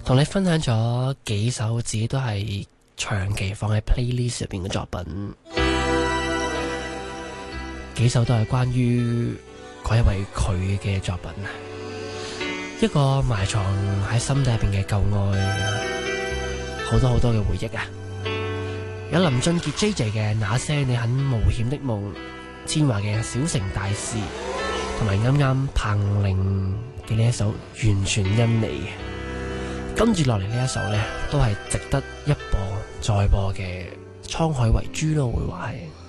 同你分享咗幾首自己都係長期放喺 playlist 入邊嘅作品，幾首都係關於嗰一位佢嘅作品，一個埋藏喺心底入邊嘅舊愛，好多好多嘅回憶啊！有林俊傑 JJ 嘅那些你很冒險的夢，千嬅嘅小城大事，同埋啱啱彭羚嘅呢一首完全因你。跟住落嚟呢一首呢，都係值得一播再播嘅《滄海遺珠》咯，會話係。